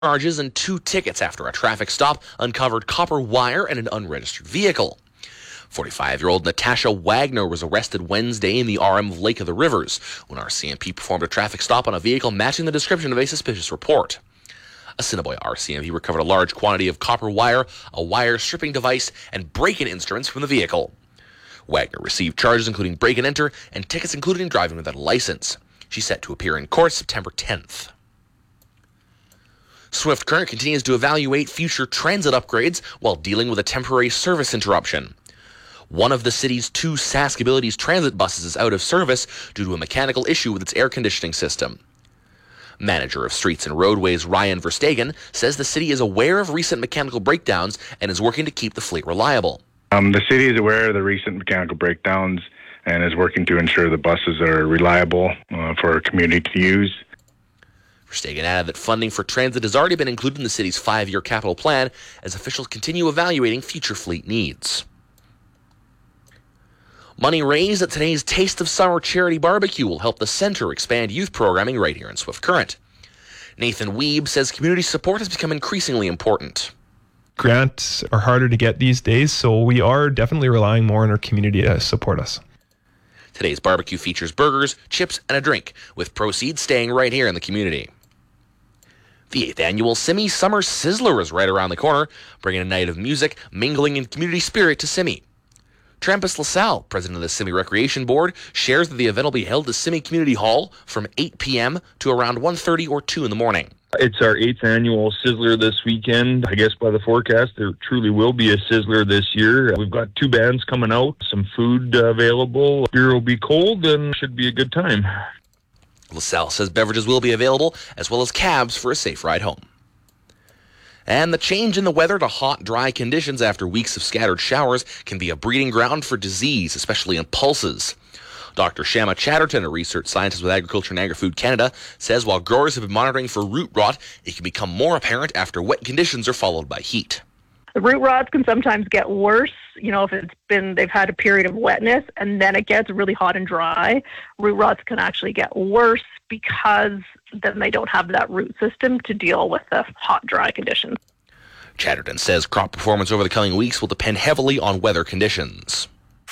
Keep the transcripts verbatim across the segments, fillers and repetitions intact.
charges and two tickets after a traffic stop uncovered copper wire and an unregistered vehicle. forty-five-year-old Natasha Wagner was arrested Wednesday in the R M of Lake of the Rivers when R C M P performed a traffic stop on a vehicle matching the description of a suspicious report. Assiniboia R C M P recovered a large quantity of copper wire, a wire stripping device, and break-in instruments from the vehicle. Wagner received charges including break-and-enter and tickets including driving without a license. She's set to appear in court September tenth. Swift Current continues to evaluate future transit upgrades while dealing with a temporary service interruption. One of the city's two Sask Abilities transit buses is out of service due to a mechanical issue with its air conditioning system. Manager of Streets and Roadways Ryan Verstegen says the city is aware of recent mechanical breakdowns and is working to keep the fleet reliable. Um, the city is aware of the recent mechanical breakdowns and is working to ensure the buses are reliable uh, for our community to use. Verstegen added that funding for transit has already been included in the city's five-year capital plan as officials continue evaluating future fleet needs. Money raised at today's Taste of Summer charity barbecue will help the center expand youth programming right here in Swift Current. Nathan Weeb says community support has become increasingly important. Grants are harder to get these days, so we are definitely relying more on our community to support us. Today's barbecue features burgers, chips, and a drink, with proceeds staying right here in the community. The eighth annual Simi Summer Sizzler is right around the corner, bringing a night of music, mingling, and community spirit to Simi. Trampus LaSalle, president of the Simi Recreation Board, shares that the event will be held at Simi Community Hall from eight p.m. to around one thirty or two in the morning. It's our eighth annual Sizzler this weekend. I guess by the forecast, there truly will be a Sizzler this year. We've got two bands coming out, some food uh, available. Beer will be cold and should be a good time. LaSalle says beverages will be available, as well as cabs for a safe ride home. And the change in the weather to hot, dry conditions after weeks of scattered showers can be a breeding ground for disease, especially in pulses. Doctor Shama Chatterton, a research scientist with Agriculture and Agri-Food Canada, says while growers have been monitoring for root rot, it can become more apparent after wet conditions are followed by heat. The root rots can sometimes get worse, you know, if it's been, they've had a period of wetness and then it gets really hot and dry. Root rots can actually get worse because then they don't have that root system to deal with the hot, dry conditions. Chatterton says crop performance over the coming weeks will depend heavily on weather conditions.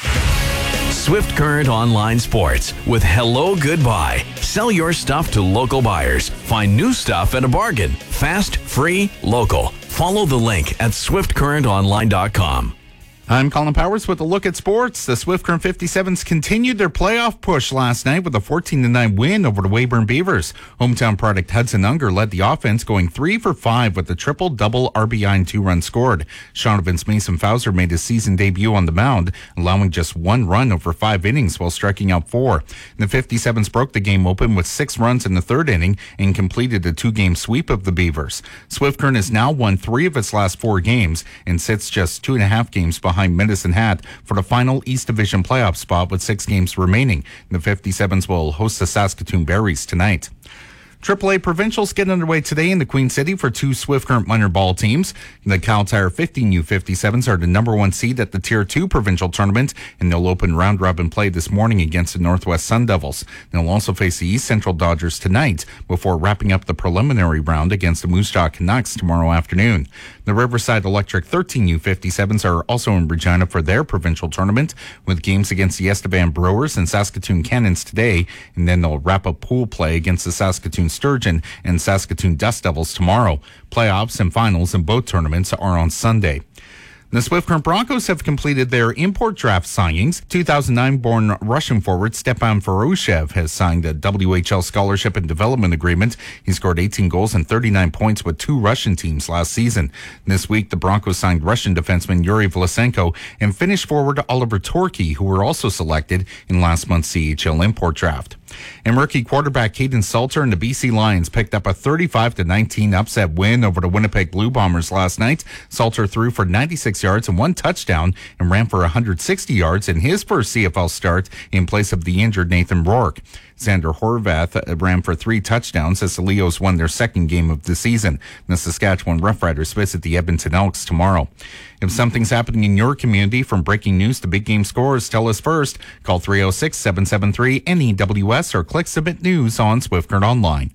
Swift Current Online Sports with Hello Goodbye. Sell your stuff to local buyers. Find new stuff at a bargain. Fast, free, local. Follow the link at swift current online dot com. I'm Colin Powers with a look at sports. The Swift Current fifty-sevens continued their playoff push last night with a fourteen to nine win over the Weyburn Beavers. Hometown product Hudson Unger led the offense, going three for five with a triple-double R B I and two runs scored. Shaunavon's Mason Fowler made his season debut on the mound, allowing just one run over five innings while striking out four. The fifty-sevens broke the game open with six runs in the third inning and completed a two-game sweep of the Beavers. Swift Current has now won three of its last four games and sits just two and a half games behind Medicine Hat for the final East Division playoff spot with six games remaining. The fifty-sevens will host the Saskatoon Berries tonight. triple A Provincials get underway today in the Queen City for two Swift Current minor ball teams. The Cal Tire fifteen U fifty-sevens are the number one seed at the Tier two Provincial Tournament, and they'll open round-robin play this morning against the Northwest Sun Devils. They'll also face the East Central Dodgers tonight before wrapping up the preliminary round against the Moose Jaw Canucks tomorrow afternoon. The Riverside Electric thirteen U fifty-sevens are also in Regina for their provincial tournament, with games against the Estevan Brewers and Saskatoon Cannons today, and then they'll wrap up pool play against the Saskatoon Sturgeon and Saskatoon Dust Devils tomorrow. Playoffs and finals in both tournaments are on Sunday. The Swift Current Broncos have completed their import draft signings. two thousand nine born Russian forward Stepan Voroshev has signed a W H L scholarship and development agreement. He scored eighteen goals and thirty-nine points with two Russian teams last season. This week, the Broncos signed Russian defenseman Yuri Vlasenko and Finnish forward Oliver Torki, who were also selected in last month's C H L import draft. And rookie quarterback Caden Salter and the B C Lions picked up a thirty-five to nineteen upset win over the Winnipeg Blue Bombers last night. Salter threw for ninety-six yards and one touchdown and ran for one hundred sixty yards in his first C F L start in place of the injured Nathan Rourke. Xander Horvath ran for three touchdowns as the Leos won their second game of the season. The Saskatchewan Roughriders visit the Edmonton Elks tomorrow. If something's happening in your community, from breaking news to big game scores, tell us first. Call three oh six, seven seven three, N E W S or click Submit News on Swift Current Online.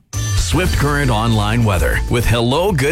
Swift Current Online weather with Hello Good